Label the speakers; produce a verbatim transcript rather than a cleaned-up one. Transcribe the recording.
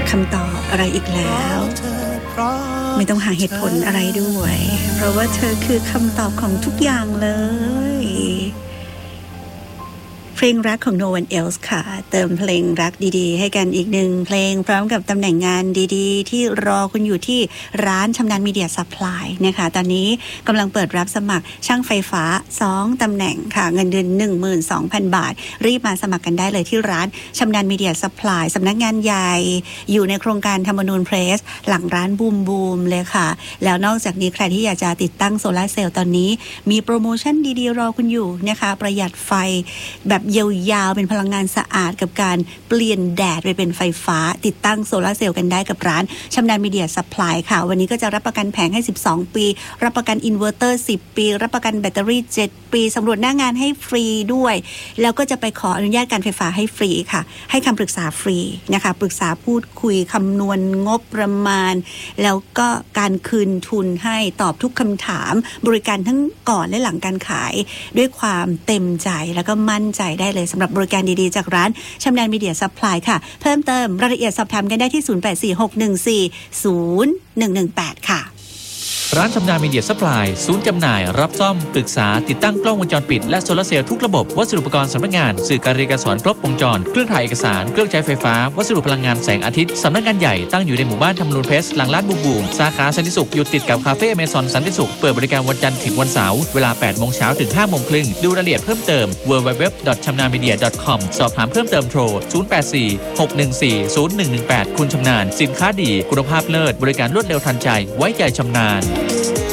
Speaker 1: คำตอบอะไรอีกแล้วไม่ต้องหาเหตุผลอะไรด้วยเพราะว่าเธอคือคำตอบของทุกอย่างเลยเพลงรักของ No One Else ค่ะเติมเพลงรักดีๆให้กันอีกหนึ่งเพลงพร้อมกับตำแหน่งงานดีๆที่รอคุณอยู่ที่ร้านชำนาญมีเดียซัพพลายนะคะตอนนี้กำลังเปิดรับสมัครช่างไฟฟ้าสองตำแหน่งค่ะเงินเดือน หนึ่งหมื่นสองพัน บาทรีบมาสมัครกันได้เลยที่ร้านชำนาญมีเดียซัพพลายสำนักงานใหญ่อยู่ในโครงการธรรมนูญเพรสหลังร้านบูมบูมเลยค่ะแล้วนอกจากนี้ใครที่อยากจะติดตั้งโซลาร์เซลล์ตอนนี้มีโปรโมชั่นดีๆรอคุณอยู่นะคะประหยัดไฟแบบยาวๆเป็นพลังงานสะอาดกับการเปลี่ยนแดดไปเป็นไฟฟ้าติดตั้งโซลาร์เซลล์กันได้กับร้านชำนาญมีเดียซัพพลายค่ะวันนี้ก็จะรับประกันแผงให้สิบสองปีรับประกันอินเวอร์เตอร์สิบปีรับประกันแบตเตอรี่เจ็ดปีสำรวจหน้างานให้ฟรีด้วยแล้วก็จะไปขออนุญาตการไฟฟ้าให้ฟรีค่ะให้คำปรึกษาฟรีนะคะปรึกษาพูดคุยคำนวณงบประมาณแล้วก็การคืนทุนให้ตอบทุกคำถามบริการทั้งก่อนและหลังการขายด้วยความเต็มใจแล้วก็มั่นใจได้เลยสำหรับบริการดีๆจากร้านชำนาญมีเดียซัพพลายค่ะเพิ่มเติมรายละเอียดสอบถามกันได้ที่ศูนย์ แปด สี่ หก หนึ่ง สี่ ศูนย์ หนึ่ง หนึ่ง แปดค่ะ
Speaker 2: ร้านชำนาญมีเดียซัพพลายศูนย์จำหน่ายรับซ่อมปรึกษาติดตั้งกล้องวงจรปิดและโซลาร์เซลล์ทุกระบบวัสดุอุปกรณ์สำนักงานสื่อการเรียนการสอนครบวงจรเครื่องถ่ายเอกสารเครื่องใช้ไฟฟ้าวัสดุพลังงานแสงอาทิตย์สำนักงานใหญ่ตั้งอยู่ในหมู่บ้านธรรมนูญเพรสหลังร้านบูมบูมสาขาสันติสุขอยู่ติดกับคาเฟ่อเมซอนสันติสุขเปิดบริการวันจันทร์ถึงวันเสาร์เวลา แปด โมงเช้าถึง ห้า โมงครึ่งดูรายละเอียดเพิ่มเติม ดับเบิลยู ดับเบิลยู ดับเบิลยู ดอท ชำนาญมีเดีย ดอท คอม สอบถามเพิ่มเติมโทรศูนย์ แปด สี่ หก หนึ่ง สี่ ศูนย์ หนึ่ง หนึ่ง แปดคุณชำนาญสินค้าดีคุณภาพเลิศบริการรวดเร็วทันใจไว้ใจชำนาญ